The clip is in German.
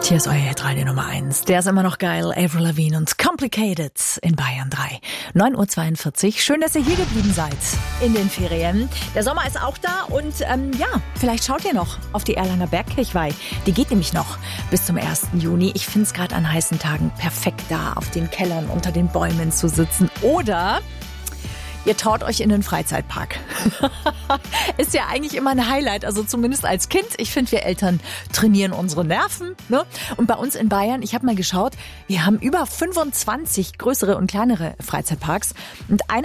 Hier ist euer Hitradio Nummer 1. Der ist immer noch geil. Avril Lavigne und Complicated in Bayern 3. 9:42 Uhr. Schön, dass ihr hier geblieben seid in den Ferien. Der Sommer ist auch da und vielleicht schaut ihr noch auf die Erlanger Bergkirchweih. Die geht nämlich noch bis zum 1. Juni. Ich finde es gerade an heißen Tagen perfekt, da auf den Kellern unter den Bäumen zu sitzen. Oder ihr traut euch in den Freizeitpark. Ist ja eigentlich immer ein Highlight, also zumindest als Kind. Ich finde, wir Eltern trainieren unsere Nerven. Ne? Und bei uns in Bayern, ich habe mal geschaut, wir haben über 25 größere und kleinere Freizeitparks. Und einer